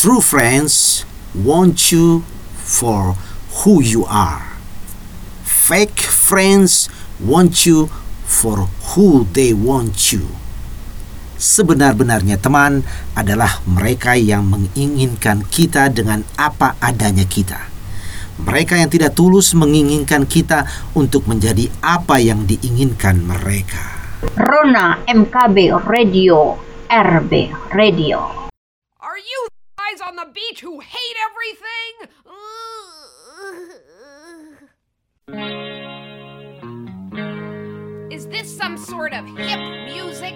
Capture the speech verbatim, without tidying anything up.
True friends want you for who you are. Fake friends want you for who they want you. Sebenar-benarnya teman adalah mereka yang menginginkan kita dengan apa adanya kita. Mereka yang tidak tulus menginginkan kita untuk menjadi apa yang diinginkan mereka. Rona M K B Radio, R B Radio. Are you guys on the beach who hate everything? Is this some sort of hip music?